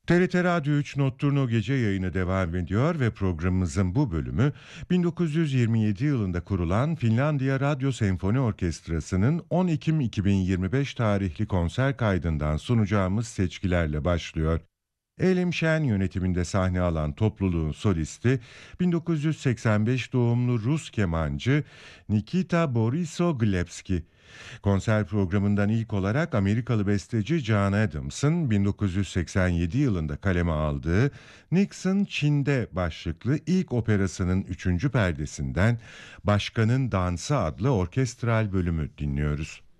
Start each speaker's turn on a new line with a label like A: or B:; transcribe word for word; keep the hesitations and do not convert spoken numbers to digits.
A: T R T Radyo üç Notturno gece yayını devam ediyor ve programımızın bu bölümü bin dokuz yüz yirmi yedi yılında kurulan Finlandiya Radyo Senfoni Orkestrası'nın on Ekim iki bin yirmi beş tarihli konser kaydından sunacağımız seçkilerle başlıyor. Elim Şen yönetiminde sahne alan topluluğun solisti bin dokuz yüz seksen beş doğumlu Rus kemancı Nikita Borisoglepski. Konser programından ilk olarak Amerikalı besteci John Adams'ın bin dokuz yüz seksen yedi yılında kaleme aldığı Nixon Çin'de başlıklı ilk operasının üçüncü perdesinden Başkanın Dansı adlı orkestral bölümü dinliyoruz.